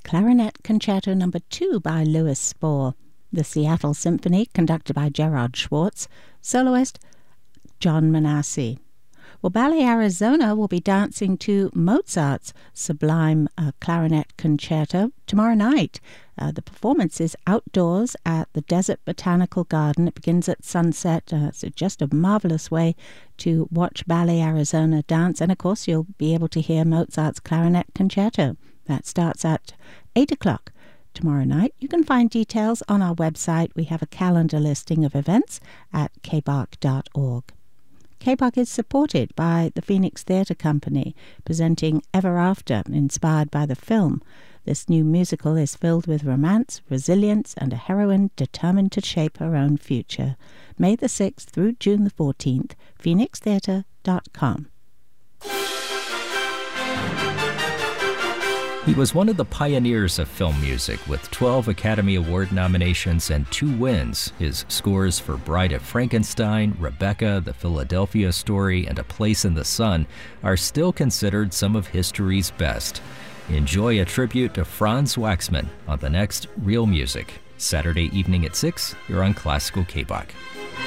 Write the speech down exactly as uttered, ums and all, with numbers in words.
Clarinet Concerto Number two by Louis Spohr. The Seattle Symphony, conducted by Gerard Schwartz. Soloist, John Manassi. Well, Ballet Arizona will be dancing to Mozart's Sublime uh, Clarinet Concerto tomorrow night. Uh, the performance is outdoors at the Desert Botanical Garden. It begins at sunset. Uh, it's just a marvelous way to watch Ballet Arizona dance. And, of course, you'll be able to hear Mozart's Clarinet Concerto. That starts at eight o'clock tomorrow night. You can find details on our website. We have a calendar listing of events at k b a r c dot org. K B A R C is supported by the Phoenix Theatre Company, presenting Ever After, inspired by the film. This new musical is filled with romance, resilience, and a heroine determined to shape her own future. May the sixth through June the fourteenth, phoenix theatre dot com. He was one of the pioneers of film music, with twelve Academy Award nominations and two wins. His scores for Bride of Frankenstein, Rebecca, The Philadelphia Story, and A Place in the Sun are still considered some of history's best. Enjoy a tribute to Franz Waxman on the next Real Music, Saturday evening at six, here on Classical K B A R C.